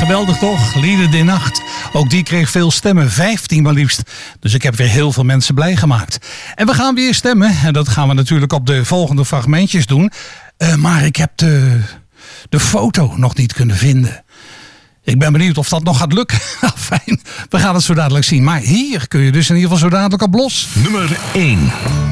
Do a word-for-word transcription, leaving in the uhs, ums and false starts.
geweldig toch? Lieden de Nacht. Ook die kreeg veel stemmen, vijftien maar liefst. Dus ik heb weer heel veel mensen blij gemaakt. En we gaan weer stemmen. En dat gaan we natuurlijk op de volgende fragmentjes doen. Uh, maar ik heb de, de foto nog niet kunnen vinden. Ik ben benieuwd of dat nog gaat lukken. Fijn, we gaan het zo dadelijk zien. Maar hier kun je dus in ieder geval zo dadelijk op los. Nummer één.